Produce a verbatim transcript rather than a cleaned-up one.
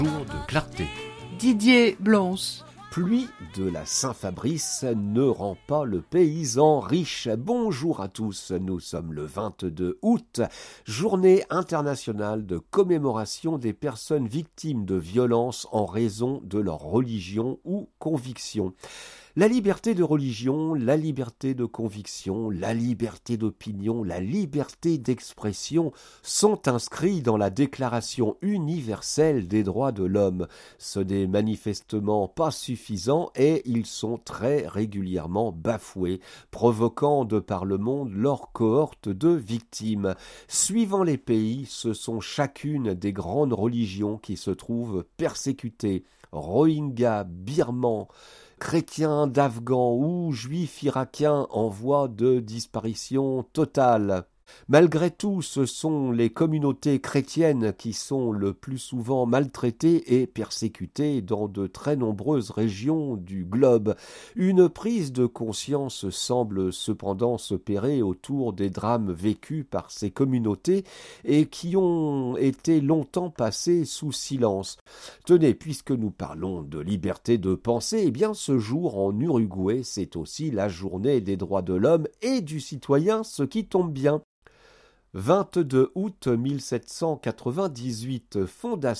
Jour de clarté. Didier Blance. Pluie de la Saint-Fabrice ne rend pas le paysan riche. Bonjour à tous, nous sommes le vingt-deux août, journée internationale de commémoration des personnes victimes de violences en raison de leur religion ou conviction. La liberté de religion, la liberté de conviction, la liberté d'opinion, la liberté d'expression sont inscrits dans la Déclaration universelle des droits de l'homme. Ce n'est manifestement pas suffisant et ils sont très régulièrement bafoués, provoquant de par le monde leur cohorte de victimes. Suivant les pays, ce sont chacune des grandes religions qui se trouvent persécutées. Rohingyas, Birmans, chrétiens d'Afghans ou juifs irakiens en voie de disparition totale. Malgré tout, ce sont les communautés chrétiennes qui sont le plus souvent maltraitées et persécutées dans de très nombreuses régions du globe. Une prise de conscience semble cependant s'opérer autour des drames vécus par ces communautés et qui ont été longtemps passés sous silence. Tenez, puisque nous parlons de liberté de pensée, eh bien ce jour en Uruguay, c'est aussi la journée des droits de l'homme et du citoyen, ce qui tombe bien. vingt-deux août mille sept cent quatre-vingt-dix-huit, fondation